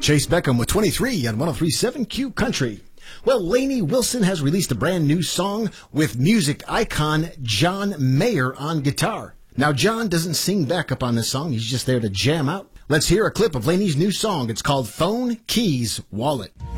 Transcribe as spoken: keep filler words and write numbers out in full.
Chase Beckham with twenty-three on one oh three point seven Q Country. Well, Lainey Wilson has released a brand new song with music icon John Mayer on guitar. Now, John doesn't sing backup on this song. He's just there to jam out. Let's hear a clip of Lainey's new song. It's called Phone, Keys, Wallet.